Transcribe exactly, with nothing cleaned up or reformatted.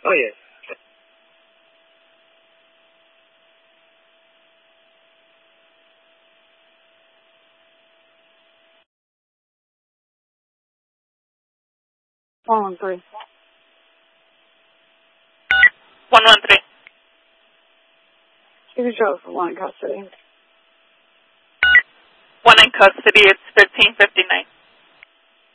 Oh, yes. One one three. One one three. You can show it for one in custody. One in custody. It's fifteen fifty nine.